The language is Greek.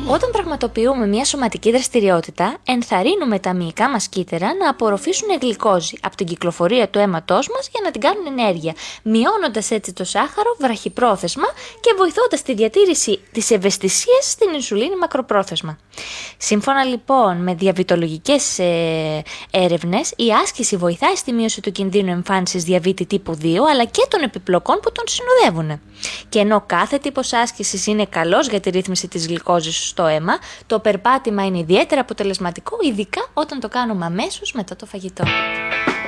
Όταν πραγματοποιούμε μια σωματική δραστηριότητα, ενθαρρύνουμε τα μυϊκά μας κύτταρα να απορροφήσουν γλυκόζη από την κυκλοφορία του αίματός μας για να την κάνουν ενέργεια, μειώνοντας έτσι το σάχαρο βραχυπρόθεσμα και βοηθώντας τη διατήρηση της ευαισθησίας στην ινσουλίνη μακροπρόθεσμα. Σύμφωνα λοιπόν με διαβητολογικές έρευνες, η άσκηση βοηθάει στη μείωση του κινδύνου εμφάνισης διαβήτη τύπου 2, αλλά και των επιπλοκών που τον συνοδεύουν. Και ενώ κάθε τύπος άσκησης είναι καλός για τη ρύθμιση της γλυκόζης στο αίμα, το περπάτημα είναι ιδιαίτερα αποτελεσματικό, ειδικά όταν το κάνουμε αμέσως μετά το φαγητό.